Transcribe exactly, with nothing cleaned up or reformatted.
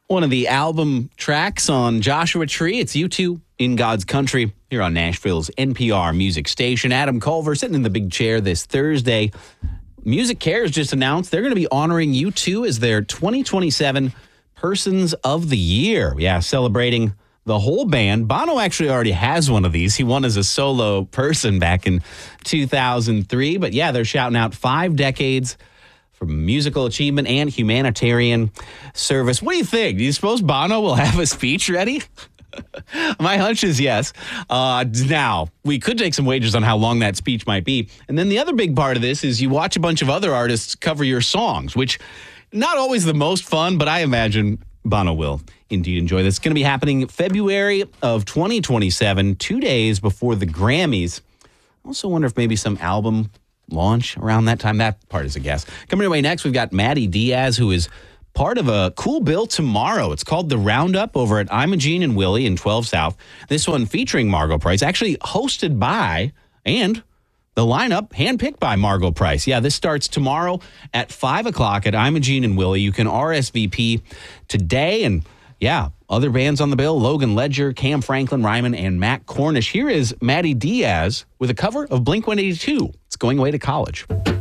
One of the album tracks on Joshua Tree. It's U two in God's Country here on Nashville's N P R music station. Adam Culver sitting in the big chair this Thursday. Music Cares just announced they're going to be honoring U two as their twenty twenty-seven Persons of the Year. Yeah, celebrating the whole band. Bono actually already has one of these. He won as a solo person back in two thousand three. But yeah, they're shouting out five decades for musical achievement and humanitarian service. What do you think? Do you suppose Bono will have a speech ready? My hunch is yes. Uh, now, we could take some wagers on how long that speech might be. And then the other big part of this is you watch a bunch of other artists cover your songs, which not always the most fun, but I imagine Bono will indeed enjoy this. It's going to be happening February of twenty twenty-seven, two days before the Grammys. I also wonder if maybe some album launch around that time. That part is a guess. Coming your way next, we've got Maddie Diaz, who is part of a cool bill tomorrow. It's called The Roundup over at Imogene and Willie in twelve South. This one featuring Margo Price, actually hosted by and the lineup handpicked by Margo Price. Yeah, this starts tomorrow at five o'clock at Imogene and Willie. You can R S V P today. And yeah, other bands on the bill: Logan Ledger, Cam Franklin, Ryman, and Matt Cornish. Here is Maddie Diaz with a cover of Blink one eighty-two. It's Going Away to College.